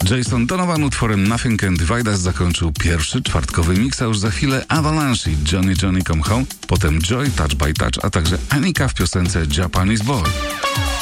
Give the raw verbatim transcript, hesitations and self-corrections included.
Jason Donovan utworem Nothing Can Divide Us zakończył pierwszy czwartkowy miks, a już za chwilę Avalanche i Johnny Johnny Come Home, potem Joy, Touch by Touch, a także Anika w piosence Japanese Boy.